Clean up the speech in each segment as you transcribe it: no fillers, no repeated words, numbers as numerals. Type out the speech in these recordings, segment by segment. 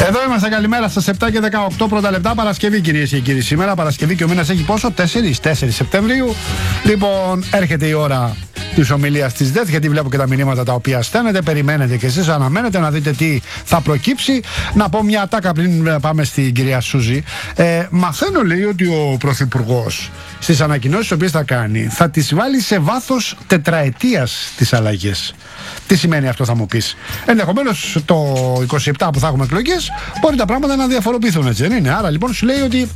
Εδώ είμαστε, καλημέρα στις 7 και 18 πρώτα λεπτά. Παρασκευή, κυρίες και κύριοι. Σήμερα Παρασκευή και ο μήνας έχει πόσο? 4 Σεπτεμβρίου. Λοιπόν, έρχεται η ώρα της ομιλίας της ΔΕΘ, γιατί βλέπω και τα μηνύματα τα οποία στέλνετε. Περιμένετε και εσείς, αναμένετε να δείτε τι θα προκύψει. Να πω μια ατάκα πριν πάμε στην κυρία Σούζη. Μαθαίνω, λέει, ότι ο Πρωθυπουργός στις ανακοινώσεις τις οποίες θα κάνει θα τις βάλει σε βάθος τετραετίας τις αλλαγές. Τι σημαίνει αυτό, θα μου πεις? Ενδεχομένως το 27 που θα έχουμε εκλογές μπορεί τα πράγματα να διαφοροποιηθούν, έτσι δεν είναι? Άρα λοιπόν σου λέει ότι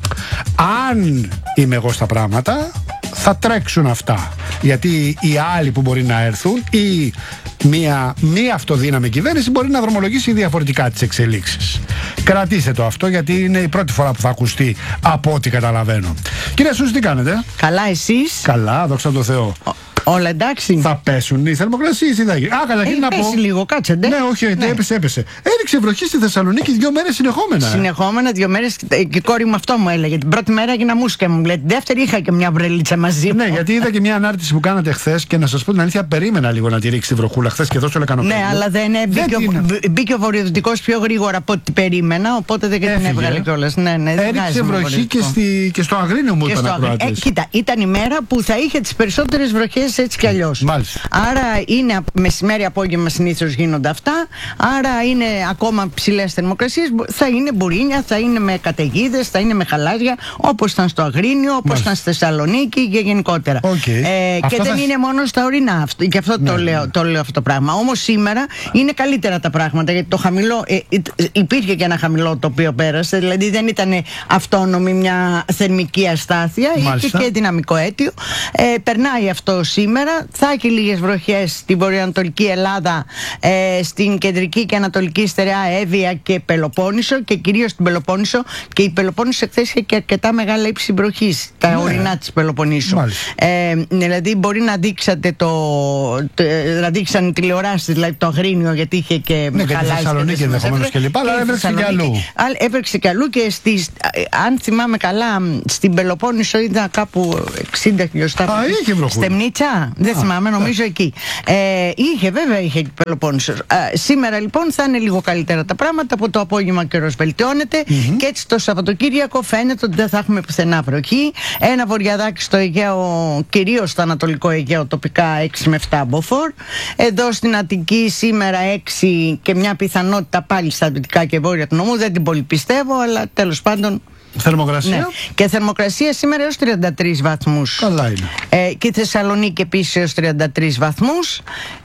αν είμαι εγώ στα πράγματα θα τρέξουν αυτά, γιατί οι άλλοι που μπορεί να έρθουν ή μία μη αυτοδύναμη κυβέρνηση μπορεί να δρομολογήσει διαφορετικά τις εξελίξεις. Κρατήστε το αυτό, γιατί είναι η πρώτη φορά που θα ακουστεί από ό,τι καταλαβαίνω. Κυρία Σούζη, τι κάνετε? Καλά, εσείς? Καλά, δόξα τω Θεώ. Όλα εντάξει? Θα πέσουν οι θερμοκρασίες ή θα γίνει? Καταρχήν να πω. Λίγο, κάτσε, ναι, όχι, ναι. Έπεσε. Έριξε βροχή στη Θεσσαλονίκη 2 μέρες συνεχόμενα. Συνεχόμενα 2 μέρες, και η κόρη μου αυτό μου έλεγε. Την πρώτη μέρα έγινα μουσκα μου, λέει. Την δεύτερη είχα και μια βρελίτσα μαζί μου. Ναι, γιατί είδα και μια ανάρτηση που κάνατε χθες και να σας πω την αλήθεια, περίμενα λίγο να τη ρίξει τη βροχούλα χθες και δώσω λεκανοπέδιο. Ναι, αλλά μπήκε ο βορειοδυτικός πιο γρήγορα από ό,τι περίμενα, οπότε δεν την έβγαλε κιόλας. Ναι, έριξε βροχή και στο Αγρίνιο μου ήταν ακροατής. Κοίτα, ήταν η μέρα που θα είχε τις περισσότερες βροχές έτσι κι αλλιώς. Άρα είναι μεσημέρι, απόγευμα συνήθως γίνονται αυτά. Άρα είναι ακόμα ψηλές θερμοκρασίες. Θα είναι μπουρίνια, θα είναι με καταιγίδες, θα είναι με χαλάζια, όπως ήταν στο Αγρίνιο, όπως ήταν στη Θεσσαλονίκη και γενικότερα. Και δεν είναι μόνο στα ορεινά. Γι' αυτό το λέω αυτό το πράγμα. Όμως σήμερα είναι καλύτερα τα πράγματα, γιατί το χαμηλό, υπήρχε και ένα χαμηλό το οποίο πέρασε. Δηλαδή δεν ήταν αυτόνομη μια θερμική αστάθεια, είχε και δυναμικό αίτιο. Περνάει αυτό σήμερα. Θα έχει λίγες βροχές στην βορειοανατολική Ελλάδα, στην κεντρική και ανατολική στερεά Εύβοια και Πελοπόννησο, και κυρίως στην Πελοπόννησο. Και η Πελοπόννησο εχθές είχε και αρκετά μεγάλα ύψη βροχής, τα ορεινά της Πελοποννήσου. Δηλαδή μπορεί να δείξατε να δείξαν τηλεοράσεις, δηλαδή το Αγρίνιο, γιατί είχε και χαλάσει. Στη Θεσσαλονίκη ενδεχομένως και λοιπά, αλλά έβρεξε και αλλού. Έβρεξε και αλλού, και αν θυμάμαι καλά, στην Πελοπόννησο είδα κάπου 60 χιλιοστά. Στεμνίτσα, δεν θυμάμαι, νομίζω εκεί. Βέβαια είχε και Πελοπόννησος. Σήμερα λοιπόν θα είναι λίγο καλύτερα τα πράγματα. Από το απόγευμα ο καιρός βελτιώνεται, και έτσι το Σαββατοκύριακο φαίνεται ότι δεν θα έχουμε πουθενά βροχή. Ένα βοριαδάκι στο Αιγαίο, κυρίως στο Ανατολικό Αιγαίο, τοπικά 6 με 7 μποφόρ. Εδώ στην Αττική σήμερα 6 και μια πιθανότητα πάλι στα δυτικά και βόρεια του νομού. Δεν την πολύ πιστεύω, αλλά τέλος πάντων. Θερμοκρασία. Ναι. Και θερμοκρασία σήμερα έως 33 βαθμούς. Καλά είναι. Και η Θεσσαλονίκη επίσης έως 33 βαθμούς.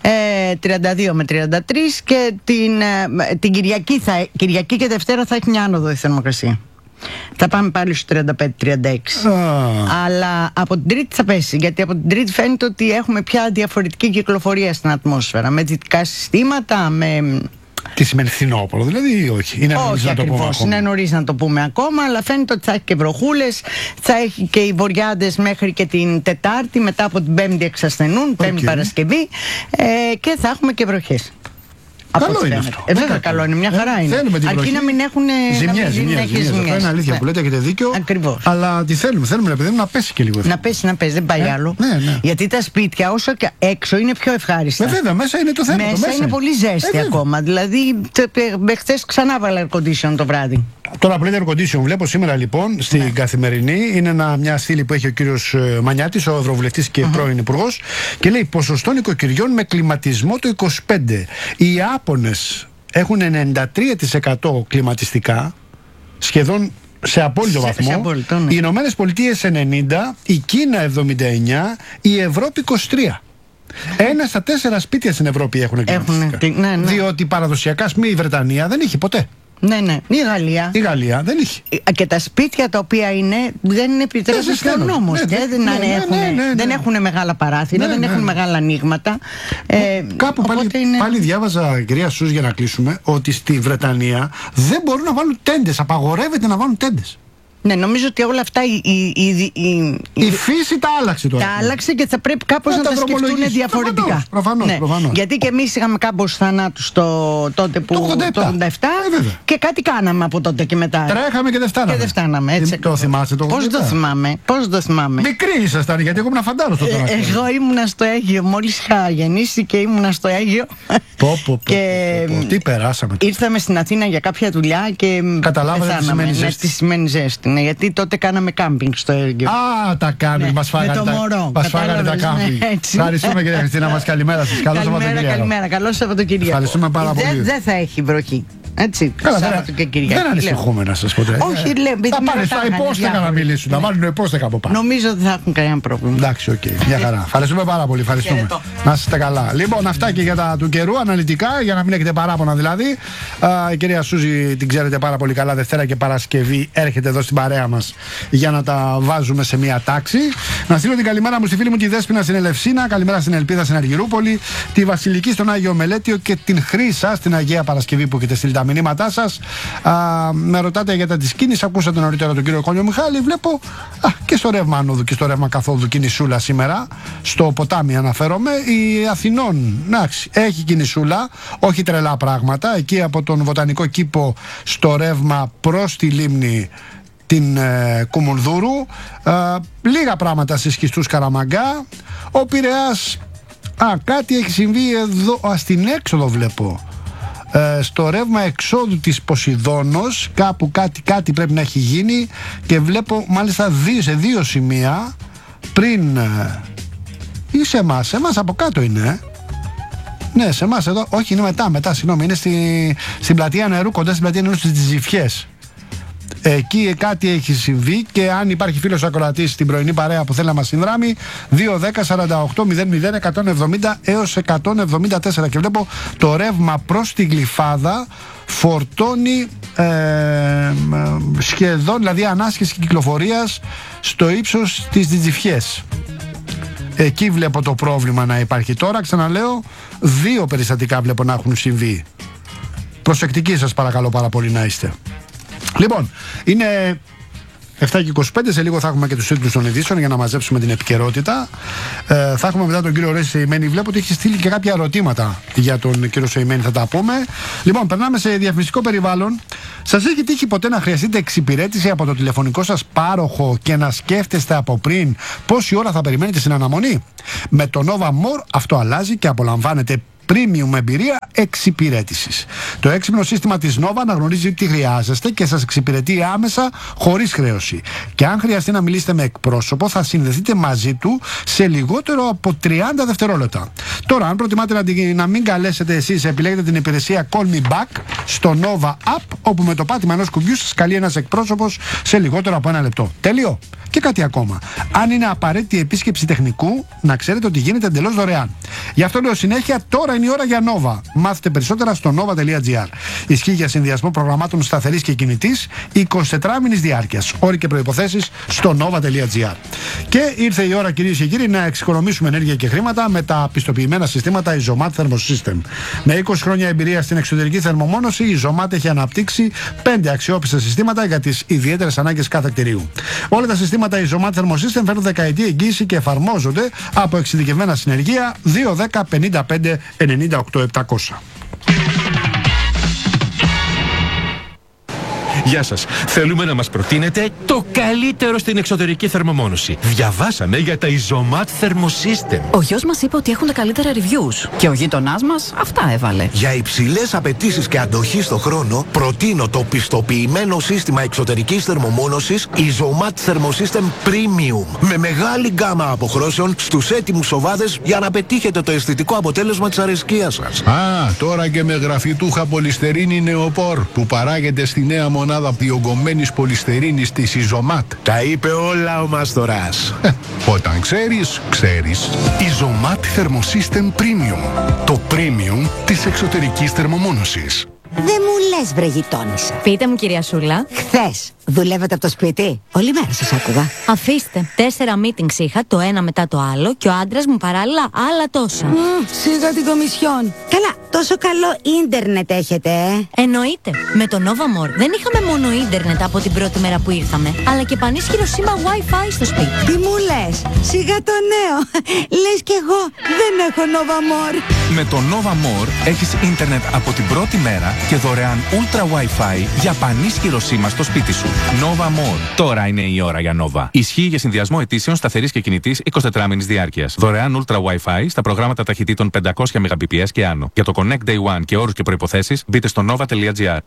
32 με 33. Και την Κυριακή και Δευτέρα θα έχει μια άνοδο η θερμοκρασία. Θα πάμε πάλι στο 35-36. Αλλά από την Τρίτη θα πέσει, γιατί από την Τρίτη φαίνεται ότι έχουμε πια διαφορετική κυκλοφορία στην ατμόσφαιρα, με δυτικά συστήματα, με... Τι σημαίνει φθινόπωρο, δηλαδή, ή όχι? Είναι νωρίς να το πούμε ακόμα. Είναι νωρίς να το πούμε ακόμα, αλλά φαίνεται ότι θα έχει και βροχούλες. Θα έχει και οι βοριάδες μέχρι και την Τετάρτη. Μετά από την Πέμπτη εξασθενούν, Πέμπτη Παρασκευή, και θα έχουμε και βροχές. Καλό είναι αυτό. Βέβαια, καλό είναι, μια χαρά είναι. Αρκεί να μην έχουν ζημιές. Είναι αλήθεια που λέτε, έχετε δίκιο. Ακριβώς. Αλλά τι θέλουμε? Θέλουμε επειδή να πέσει και λίγο. Να πέσει, δεν πάει άλλο. Γιατί τα σπίτια, όσο και έξω, είναι πιο ευχάριστα. Βέβαια, μέσα είναι το θέμα. Μέσα είναι πολύ ζέστη ακόμα. Δηλαδή, χθες ξανά βάλα air condition το βράδυ. Τώρα που λέτε air condition, βλέπω σήμερα λοιπόν στην Καθημερινή, είναι μια στήλη που έχει ο κύριος Μανιάτης, ο ευρωβουλευτής και πρώην υπουργός, και λέει ποσοστό νοικοκυριών με κλιματισμό το 25%. Οι Ιάπωνες έχουν 93% κλιματιστικά, σχεδόν σε απόλυτο βαθμό. Οι Ηνωμένες Πολιτείες 90%, η Κίνα 79%, η Ευρώπη 23%. 1 στα 4 σπίτια στην Ευρώπη έχουν κλιματιστικά. Διότι παραδοσιακά, ας πούμε, η Βρετανία δεν είχε ποτέ. Ναι. Η Γαλλία δεν είχε. Και τα σπίτια τα οποία είναι δεν επιτρέπουν στον νόμο. Δεν έχουν μεγάλα παράθυρα, δεν έχουν μεγάλα ανοίγματα. Κάπου πάλι διάβαζα, κυρία Σούζ, για να κλείσουμε, ότι στη Βρετανία δεν μπορούν να βάλουν τέντες. Απαγορεύεται να βάλουν τέντες. Ναι, νομίζω ότι όλα αυτά η φύση τα άλλαξε τώρα. Τα άλλαξε και θα πρέπει κάπως να τα σκεφτούν διαφορετικά. Προφανώς. Γιατί και εμείς είχαμε κάμπος θανάτους τότε που το 87 και κάτι κάναμε από τότε και μετά. Τρέχαμε και δεν φτάναμε. Έτσι. Το θυμάσαι το 87? Πώς το θυμάμαι. Μικρή ήσασταν, γιατί εγώ ήμουν φαντάρο τότε. Εγώ ήμουνα στο Αίγυο, μόλις είχα γεννήσει και ήμουνα στο Αίγυο. Τι περάσαμε. Ήρθαμε στην Αθήνα για κάποια δουλειά και καταλάβατε τι σημαίνει ζέστη. Τότε κάναμε κάμπινγκ στο Αίγυο. Α, τα κάμπινγκ, μας φάγανε τα κάμπινγκ. Ευχαριστούμε κυρία Χριστίνα μας, καλημέρα σας. Καλημέρα, καλό Σαββατοκύριακο. Ευχαριστούμε πάρα πολύ. Δεν θα έχει βροχή. Έτσι, Σάββατο και Κυριακή. Δεν ανησυχούμε να σας πω. Όχι, λέμε. Θα πάρει στα υπόστεκα να μιλήσουν, να βάλουν υπόστεκα από πάνω. Νομίζω ότι θα έχουν κανένα πρόβλημα. Εντάξει, οκ. Μια χαρά. Ευχαριστούμε πάρα πολύ. Να είστε καλά. Λοιπόν, αυτά και για τα του καιρού, αναλυτικά, για να μην έχετε παράπονα δηλαδή. Η κυρία Σούζη την ξέρετε πάρα πολύ καλά. Δευτέρα και Παρασκευή έρχεται εδώ στην παρέα μας για να τα βάζουμε σε μια τάξη. Να στείλω την καλημέρα μου στη φίλη μου τη Δέσποινα στην Ελευσίνα. Καλημέρα στην Ελπίδα στην Αργυρούπολη. Τη Βασιλική στον Άγιο Μελέτιο και την Χρύσα στην Αγία Παρασκευή που έχετε στείλει τα μηνύματά σας. Με ρωτάτε για τα της κίνησης. Ακούσατε νωρίτερα τον κύριο Κόνιο Μιχάλη. Βλέπω και στο ρεύμα ανόδου και στο ρεύμα καθόδου κινησούλα σήμερα. Στο ποτάμι αναφέρομαι. Η Αθηνών, εντάξει, έχει κινησούλα. Όχι τρελά πράγματα. Εκεί από τον Βοτανικό Κήπο στο ρεύμα προς τη λίμνη την Κουμουνδούρου. Λίγα πράγματα στις Χιστούς Καραμαγκά. Ο Πειραιάς, κάτι έχει συμβεί εδώ, στην έξοδο βλέπω. Στο ρεύμα εξόδου της Ποσειδώνος κάπου κάτι πρέπει να έχει γίνει και βλέπω μάλιστα σε δύο σημεία πριν ή σε εμάς από κάτω είναι. Ναι, σε εμάς εδώ, όχι είναι μετά, συγγνώμη, είναι στην πλατεία νερού, κοντά στην πλατεία νερού στις Τζιφιές. Εκεί κάτι έχει συμβεί και αν υπάρχει φίλος ακροατής στην πρωινή παρέα που θέλει να μας συνδράμει, 2-10-48-00-170 έως 174 και βλέπω το ρεύμα προς τη Γλυφάδα φορτώνει σχεδόν, δηλαδή ανάσχεση κυκλοφορίας στο ύψος της Τζιφιές. Εκεί βλέπω το πρόβλημα να υπάρχει τώρα. Ξαναλέω, 2 περιστατικά βλέπω να έχουν συμβεί. Προσεκτικοί σας παρακαλώ πάρα πολύ να είστε. Λοιπόν, είναι 7:25, σε λίγο θα έχουμε και τους τίτλους των ειδήσεων για να μαζέψουμε την επικαιρότητα. Θα έχουμε μετά τον κύριο Ρέση Σεϊμένη. Βλέπω ότι έχει στείλει και κάποια ερωτήματα για τον κύριο Σεϊμένη, θα τα πούμε. Λοιπόν, περνάμε σε διαφημιστικό περιβάλλον. Σας έχει τύχει ποτέ να χρειαστείτε εξυπηρέτηση από το τηλεφωνικό σας πάροχο και να σκέφτεστε από πριν πόση ώρα θα περιμένετε στην αναμονή? Με το Nova More αυτό αλλάζει και απολαμβάνετε premium εμπειρία εξυπηρέτησης. Το έξυπνο σύστημα της Nova αναγνωρίζει τι χρειάζεστε και σας εξυπηρετεί άμεσα χωρίς χρέωση. Και αν χρειαστεί να μιλήσετε με εκπρόσωπο, θα συνδεθείτε μαζί του σε λιγότερο από 30 δευτερόλεπτα. Τώρα, αν προτιμάτε να μην καλέσετε εσείς, επιλέγετε την υπηρεσία Call Me Back στο Nova App, όπου με το πάτημα ενός κουμπιού σας καλεί ένας εκπρόσωπος σε λιγότερο από 1 λεπτό. Τέλειο. Και κάτι ακόμα. Αν είναι απαραίτητη επίσκεψη τεχνικού, να ξέρετε ότι γίνεται εντελώς δωρεάν. Γι' αυτό λέω συνέχεια, τώρα είναι η ώρα για Nova. Μάθετε περισσότερα στο nova.gr. Ισχύει για συνδυασμό προγραμμάτων σταθερής και κινητής 24μηνης διάρκειας. Όροι και προϋποθέσεις στο nova.gr. Και ήρθε η ώρα, κυρίες και κύριοι, να εξοικονομήσουμε ενέργεια και χρήματα με τα πιστοποιημένα συστήματα Isomat Thermosystem. Με 20 χρόνια εμπειρία στην εξωτερική θερμομόνωση, η Isomat έχει αναπτύξει 5 αξιόπιστα συστήματα για τις ιδιαίτερες ανάγκες κάθε κτηρίου. Όλα τα συστήματα Isomat Thermosystem φέρνουν δεκαετή εγγύηση και εφαρμόζονται από εξειδικευμένα συνεργεία 2-10-55-98-700. Γεια σας. Θέλουμε να μας προτείνετε το καλύτερο στην εξωτερική θερμομόνωση. Διαβάσαμε για τα Isomat Thermosystem. Ο γιος μας είπε ότι έχουν τα καλύτερα reviews. Και ο γείτονάς μας αυτά έβαλε. Για υψηλές απαιτήσεις και αντοχή στο χρόνο, προτείνω το πιστοποιημένο σύστημα εξωτερικής θερμομόνωσης Isomat Thermosystem Premium. Με μεγάλη γκάμα αποχρώσεων στους έτοιμους οβάδες για να πετύχετε το αισθητικό αποτέλεσμα της αρεσκίας σας. Τώρα και με γραφιτούχα πολυστερίνη νεοπόρ που παράγεται στη νέα μονάδα διογκωμένης πολυστερίνης της Isomat. Τα είπε όλα ο Μάστορας. Όταν ξέρεις, ξέρεις. Isomat Thermosystem Premium. Το premium της εξωτερικής θερμομόνωσης. Δεν μου λες, βρε γειτόνισσα. Πείτε μου, κυρία Σούλα. Χθες δουλεύετε από το σπίτι? Όλη μέρα σας άκουγα. Αφήστε. 4 meetings είχα, το ένα μετά το άλλο, και ο άντρας μου παράλληλα άλλα τόσα. Σίγα την κομισιόν. Καλά, τόσο καλό ίντερνετ έχετε, Εννοείται. Με το Nova More δεν είχαμε μόνο ίντερνετ από την πρώτη μέρα που ήρθαμε, αλλά και πανίσχυρο σήμα Wi-Fi στο σπίτι. Τι μου λες? Σιγά το νέο. Λες κι εγώ δεν έχω Nova More. Με το Nova More έχεις ίντερνετ από την πρώτη μέρα και δωρεάν Ultra Wi-Fi για πανίσχυρο σήμα στο σπίτι σου. Nova More. Τώρα είναι η ώρα για Nova. Ισχύει για συνδυασμό αιτήσεων σταθερής και κινητής 24μηνης διάρκειας. Δωρεάν Ultra Wi-Fi στα προγράμματα ταχυτήτων 500 Mbps και άνω. Για το Connect Day One και όρους και προϋποθέσεις μπείτε στο nova.gr.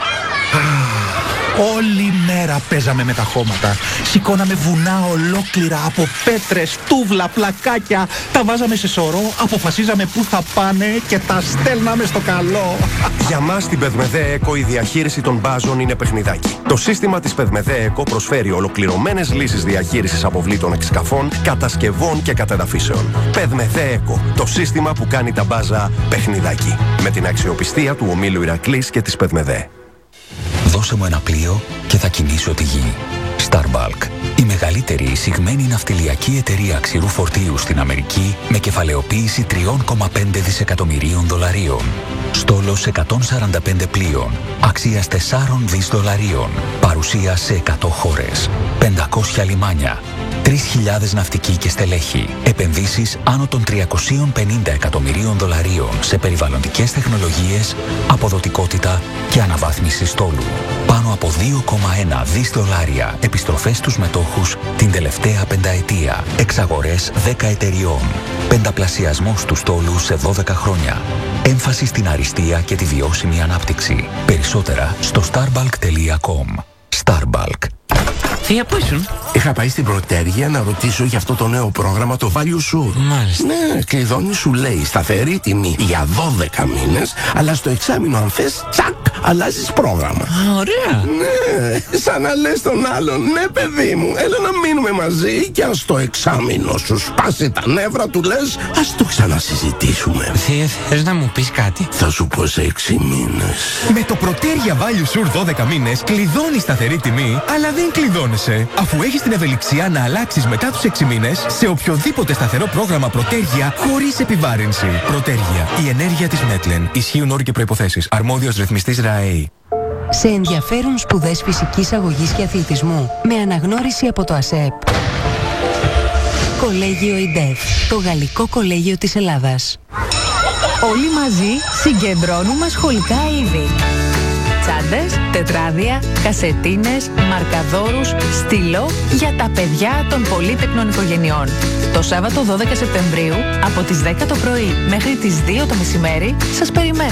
Όλη μέρα παίζαμε με τα χώματα. Σηκώναμε βουνά ολόκληρα από πέτρες, τούβλα, πλακάκια. Τα βάζαμε σε σωρό, αποφασίζαμε πού θα πάνε και τα στέλναμε στο καλό. Για μας στην Πεδμεδέ Eco η διαχείριση των μπάζων είναι παιχνιδάκι. Το σύστημα της Πεδμεδέ Eco προσφέρει ολοκληρωμένες λύσεις διαχείρισης αποβλήτων εξκαφών, κατασκευών και κατεδαφίσεων. Πεδμεδέ Eco, το σύστημα που κάνει τα μπάζα παιχνιδάκι. Με την αξιοπιστία του ομίλου Ηρακλής και της Πεδμεδέ. Δώσε μου ένα πλοίο και θα κινήσω τη γη. Starbulk, η μεγαλύτερη εισηγμένη ναυτιλιακή εταιρεία ξηρού φορτίου στην Αμερική με κεφαλαιοποίηση $3,5 δισεκατομμυρίων. Στόλος 145 πλοίων, αξίας $4 δις. Παρουσία σε 100 χώρες, 500 λιμάνια, 3.000 ναυτικοί και στελέχη. Επενδύσεις άνω των $350 εκατομμυρίων σε περιβαλλοντικές τεχνολογίες, αποδοτικότητα και αναβάθμιση στόλου. Πάνω από $2,1 δις επιστροφές στους μετόχους την τελευταία πενταετία. Εξαγορές 10 εταιριών. Πενταπλασιασμός του στόλου σε 12 χρόνια. Έμφαση στην αριστεία και τη βιώσιμη ανάπτυξη. Περισσότερα στο starbulk.com. Starbulk. Θεία, πού ήσουν? Είχα πάει στην Πρωτέργεια να ρωτήσω για αυτό το νέο πρόγραμμα, το Value Sure. Μάλιστα. Ναι, κλειδώνει, σου λέει σταθερή τιμή για 12 μήνες, αλλά στο εξάμηνο αν θες, τσακ, αλλάζεις πρόγραμμα. Ωραία. Ναι, σαν να λες τον άλλον, ναι παιδί μου, έλα να μείνουμε μαζί και αν στο εξάμηνο σου σπάσει τα νεύρα του λες, ας το ξανασυζητήσουμε. Θεία, θες να μου πεις κάτι? Θα σου πω σε 6 μήνες. Με το Πρωτέργεια Value Sure 12 μήνες κλειδώνεις σταθερή τιμή, αλλά δεν κλειδώνεσαι, αφού έχεις την ευελιξία να αλλάξεις μετά τους 6 μήνες σε οποιοδήποτε σταθερό πρόγραμμα Πρωτέργεια χωρίς επιβάρυνση. Πρωτέργεια, η ενέργεια της Μέτλεν. Ισχύουν όροι και προϋποθέσεις. Αρμόδιος ρυθμιστής ΡΑΕΗ. Σε ενδιαφέρουν σπουδές φυσικής αγωγής και αθλητισμού με αναγνώριση από το ΑΣΕΠ. Κολέγιο ΙΝΤΕΦ, το Γαλλικό Κολέγιο της Ελλάδας. Όλοι μαζί συγκεντρώνουμε σχολικά είδη. Τσάντες, τετράδια, κασετίνες, μαρκαδόρους, στυλό για τα παιδιά των πολύτεκνων οικογενειών. Το Σάββατο 12 Σεπτεμβρίου από τις 10 το πρωί μέχρι τις 2 το μεσημέρι σας περιμένω.